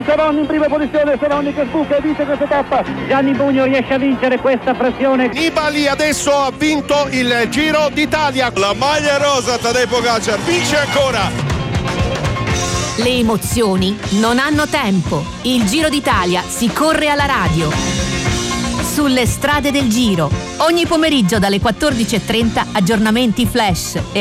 Seronni in prima posizione, Seronni che sbuca e vince questa tappa. Gianni Bugno riesce a vincere questa frazione. Nibali adesso ha vinto il Giro d'Italia. La maglia rosa, Tadej Pogačar vince ancora. Le emozioni non hanno tempo. Il Giro d'Italia si corre alla radio. Sulle strade del Giro. Ogni pomeriggio dalle 14:30 aggiornamenti flash.